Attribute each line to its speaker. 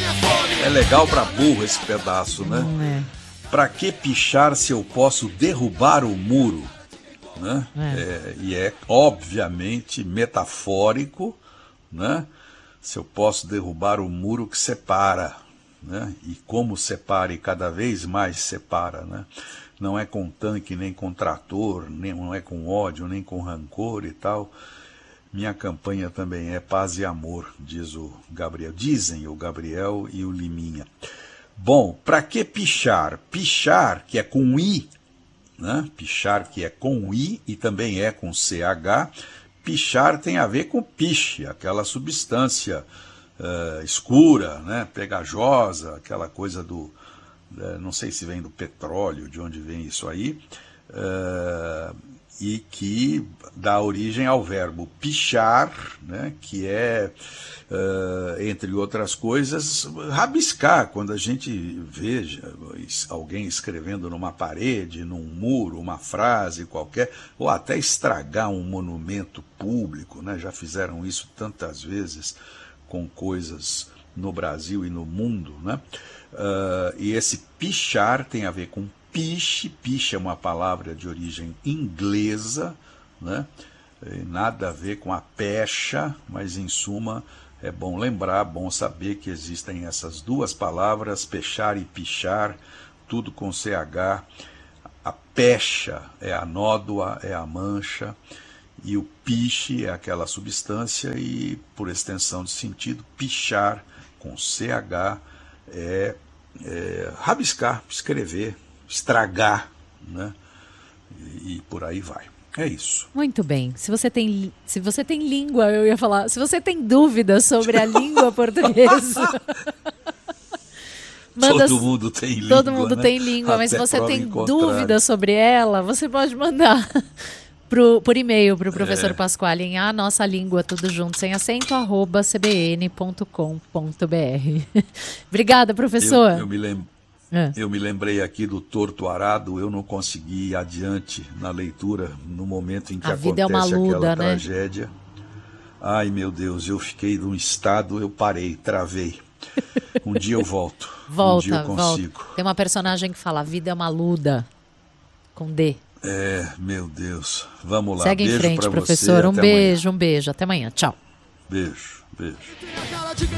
Speaker 1: É legal pra burro esse pedaço, né? Pra que pichar se eu posso derrubar o muro? Né? E é obviamente metafórico, né? Se eu posso derrubar o muro que separa, né? E como separa e cada vez mais separa, né? Não é com tanque, nem com trator, não é com ódio, nem com rancor e tal. Minha campanha também é paz e amor, diz o Gabriel. Dizem o Gabriel e o Liminha. Bom, para que pichar? Pichar, que é com I, né? Pichar, que é com I e também é com CH. Pichar tem a ver com piche, aquela substância escura, né? Pegajosa, aquela coisa do... não sei se vem do petróleo, de onde vem isso aí, e que dá origem ao verbo pichar, né, que é, entre outras coisas, rabiscar. Quando a gente vê alguém escrevendo numa parede, num muro, uma frase qualquer, ou até estragar um monumento público, né, já fizeram isso tantas vezes com coisas no Brasil e no mundo, né? E esse pichar tem a ver com piche. Piche é uma palavra de origem inglesa, né? Nada a ver com a pecha, mas em suma é bom lembrar, bom saber que existem essas duas palavras, pechar e pichar, tudo com CH. A pecha é a nódoa, é a mancha, e o piche é aquela substância, e por extensão de sentido, pichar com CH é rabiscar, escrever, estragar, né? E por aí vai. É isso.
Speaker 2: Muito bem. Se você tem língua, eu ia falar, se você tem dúvidas sobre a língua portuguesa...
Speaker 1: Todo mundo tem língua.
Speaker 2: Todo mundo, né? Tem língua, mas se você tem dúvidas sobre ela, você pode mandar por e-mail para o professor Pasquale em a nossa língua, tudo junto, sem acento, @cbn.com.br. Obrigada, professor.
Speaker 1: Eu me lembrei aqui do Torto Arado. Eu não consegui ir adiante na leitura no momento em que acontece aquela tragédia. Ai, meu Deus, eu fiquei num estado, eu parei, travei. Um dia eu volto. Um dia eu consigo.
Speaker 2: Volta. Tem uma personagem que fala, a vida é uma luda, com D.
Speaker 1: Meu Deus. Vamos lá.
Speaker 2: Segue em frente, professor. Um beijo. Até amanhã. Tchau.
Speaker 1: Beijo.